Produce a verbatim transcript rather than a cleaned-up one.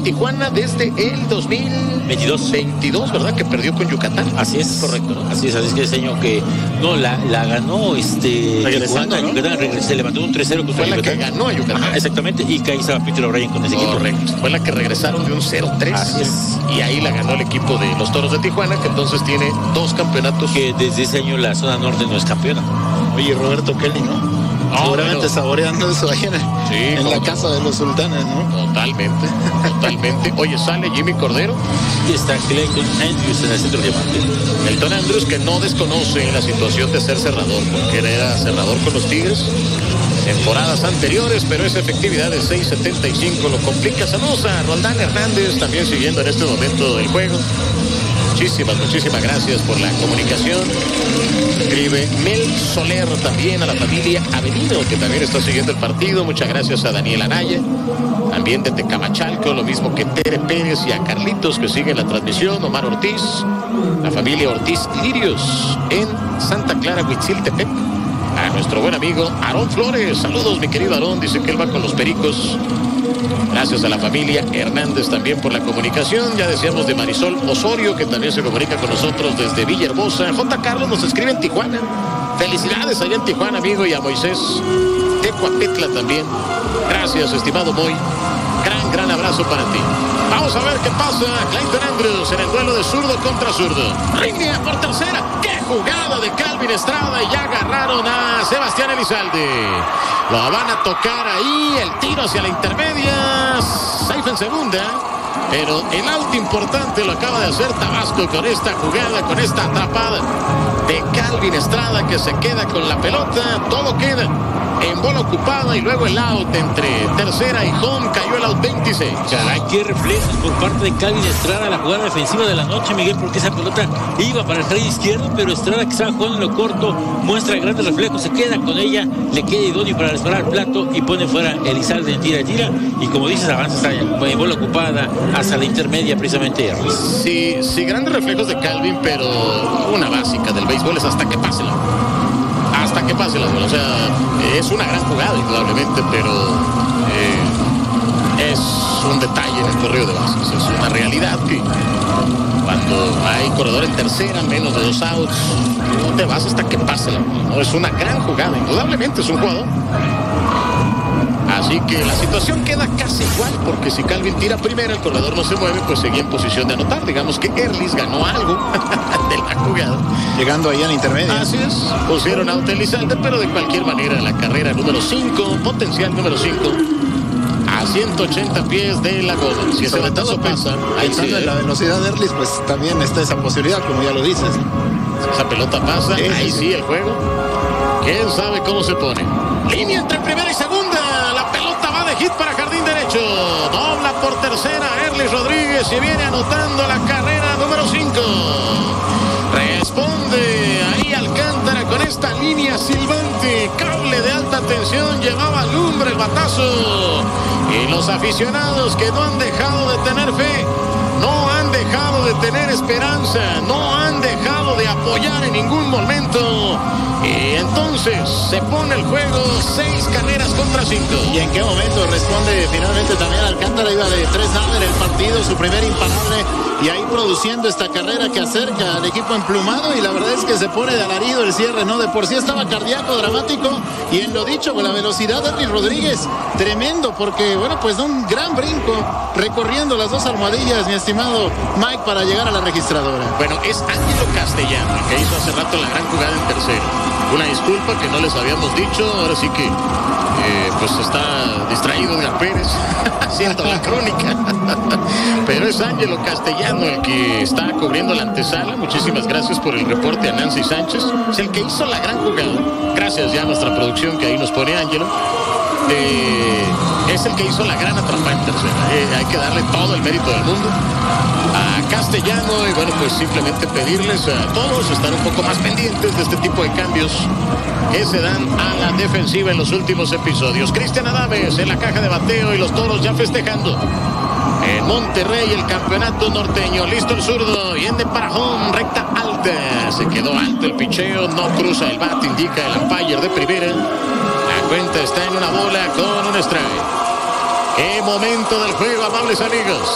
Tijuana desde el dos mil veintidós, ¿verdad? Que perdió con Yucatán. Así es. Correcto, ¿no? Así es, así es que ese año que no, la, la ganó este Regresando, Tijuana, ¿no? Yucatán, regresó, le mandó un tres cero contra Fue la Yucatán. que ganó a Yucatán. Ajá, exactamente, y que ahí estaba Peter O'Brien con ese equipo. Correcto. Fue la que regresaron de un cero tres. Así es. Y ahí la ganó el equipo de los Toros de Tijuana, que entonces tiene dos campeonatos. Que desde ese año la zona norte no es campeona. Oye, Roberto Kelly, ¿no? No, seguramente pero... saboreando eso ahí en, sí, en la casa de los sultanes, ¿no? Totalmente, totalmente. Oye, sale Jimmy Cordero. Y está Clayton Andrews en el centro diamante. Clayton Andrews, que no desconoce la situación de ser cerrador, porque él era cerrador con los Tigres temporadas anteriores, pero esa efectividad de seis setenta y cinco lo complica. Saludos a Roldán Hernández, también siguiendo en este momento el juego. Muchísimas, muchísimas gracias por la comunicación. Escribe Mel Soler también, a la familia Avenida, que también está siguiendo el partido. Muchas gracias a Daniel Anaya, también de Tecamachalco, lo mismo que Tere Pérez, y a Carlitos, que siguen la transmisión. Omar Ortiz, la familia Ortiz Lirios en Santa Clara, Huitziltepec. A nuestro buen amigo Aarón Flores. Saludos, mi querido Aarón, dice que él va con los Pericos. Gracias a la familia Hernández también por la comunicación. Ya decíamos de Marisol Osorio, que también se comunica con nosotros desde Villahermosa. J. Carlos nos escribe en Tijuana. Felicidades allá en Tijuana, amigo, y a Moisés Tecuapetla también. Gracias, estimado Moy. Gran, gran abrazo para ti. Vamos a ver qué pasa. Clayton Andrews en el duelo de zurdo contra zurdo. Línea por tercera. ¡Qué jugada de Calvin Estrada! Y ya agarraron a Sebastián Elizalde. Lo van a tocar ahí. El tiro hacia la intermedia. Safe en segunda. Pero el out importante lo acaba de hacer Tabasco con esta jugada, con esta atrapada de Calvin Estrada, que se queda con la pelota. Todo queda en bola ocupada y luego el out entre tercera y home. Cayó el out veintiséis. Caray, qué reflejos por parte de Calvin Estrada, la jugada defensiva de la noche, Miguel, porque esa pelota iba para el jardín izquierdo, pero Estrada, que estaba jugando en lo corto, muestra grandes reflejos, se queda con ella, le queda idóneo para disparar al plato y pone fuera Elizalde en tira tira, y como dices, avanza hasta en bola ocupada hasta la intermedia, precisamente. Sí, sí, grandes reflejos de Calvin, pero una básica del béisbol es hasta que pase la hasta que pase la bola. O sea, es una gran jugada indudablemente, pero eh, es un detalle en el correo de bases. Es una realidad que cuando hay corredor en tercera, menos de dos outs, no te vas hasta que pase la bola, ¿no? Es una gran jugada, indudablemente es un jugador. Así que la situación queda casi igual, porque si Calvin tira primero, el corredor no se mueve, pues seguía en posición de anotar. Digamos que Erlis ganó algo de la jugada. Llegando ahí a la intermedia. Así es, pusieron a Elizalde, pero de cualquier manera la carrera número cinco, potencial número cinco, a ciento ochenta pies de la goma. Si ese retazo pasa, ahí sí, en la velocidad de Erlis, pues también está esa posibilidad, como ya lo dices. Si esa pelota pasa, sí, ahí sí, sí el juego. ¿Quién sabe cómo se pone? Línea entre primera y segunda. La pelota va de hit para jardín derecho. Dobla por tercera Erlis Rodríguez y viene anotando la carrera número cinco. Responde ahí Alcántara con esta línea silbante. Cable de alta tensión, llevaba lumbre el batazo. Y los aficionados, que no han dejado de tener fe, no han dejado de tener esperanza, no han dejado de apoyar en ningún momento. Y entonces se pone el juego seis carreras contra cinco. ¿Y en qué momento responde finalmente también Alcántara? Iba de tres nada en el partido, su primer imparable, y ahí produciendo esta carrera que acerca al equipo emplumado, y la verdad es que se pone de alarido el cierre, ¿no? De por sí estaba cardíaco, dramático, y en lo dicho, con la velocidad de Erlis Rodríguez, tremendo, porque bueno, pues da un gran brinco recorriendo las dos almohadillas, mi estimado Mike, para llegar a la registradora. Bueno, es Ángelo Castellano, que hizo hace rato la gran jugada en tercero. Una disculpa que no les habíamos dicho, ahora sí que eh, pues está distraído Edgar Pérez haciendo la crónica, pero es Ángelo Castellano el que está cubriendo la antesala. Muchísimas gracias por el reporte a Nancy Sánchez, es el que hizo la gran jugada. Gracias ya a nuestra producción, que ahí nos pone Ángelo. Eh, es el que hizo la gran atrapada en tercera. Eh, hay que darle todo el mérito del mundo a Castellano, y bueno, pues simplemente pedirles a todos estar un poco más pendientes de este tipo de cambios que se dan a la defensiva en los últimos episodios. Cristian Adames en la caja de bateo, y los Toros ya festejando en Monterrey el campeonato norteño. Listo el zurdo, viene para home, recta alta, se quedó alto el picheo, no cruza el bat, indica el umpire de primera. La cuenta está en una bola con un strike. ¡Qué momento del juego, amables amigos!